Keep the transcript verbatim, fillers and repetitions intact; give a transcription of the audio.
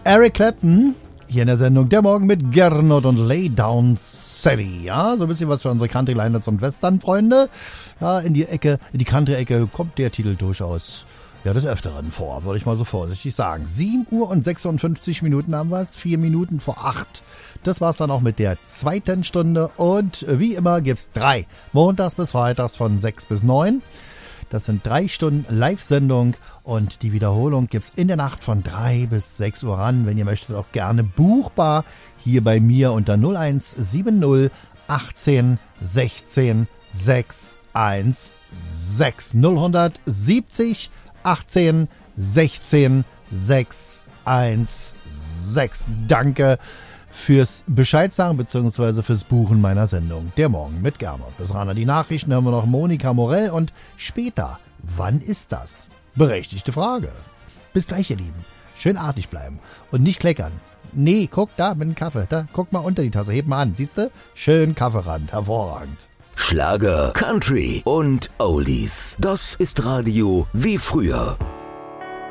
Eric Clapton, hier in der Sendung Der Morgen mit Gernot und Lay Down Sally. Ja, so ein bisschen was für unsere Country-Liners und Western-Freunde. Ja, in die Ecke, in die Country-Ecke kommt der Titel durchaus ja des Öfteren vor, würde ich mal so vorsichtig sagen. sieben Uhr und sechsundfünfzig Minuten haben wir es, vier Minuten vor acht. Das war's dann auch mit der zweiten Stunde und wie immer gibt's drei, montags bis freitags von sechs bis neun. Das sind drei Stunden Live-Sendung und die Wiederholung gibt's in der Nacht von drei bis sechs Uhr ran. Wenn ihr möchtet, auch gerne buchbar hier bei mir unter null eins sieben null achtzehn sechzehn sechshundertsechzehn. null siebzig achtzehn sechzehn sechshundertsechzehn. Danke fürs Bescheid sagen bzw. fürs Buchen meiner Sendung. Der Morgen mit Gernot. Bis ran an die Nachrichten haben wir noch Monika Morell und später, wann ist das? Berechtigte Frage. Bis gleich, ihr Lieben. Schön artig bleiben und nicht kleckern. Nee, guck da mit dem Kaffee. Da, guck mal unter die Tasse, heb mal an. Siehst du? Schön Kaffeerand. Hervorragend. Schlager, Country und Oldies. Das ist Radio wie früher.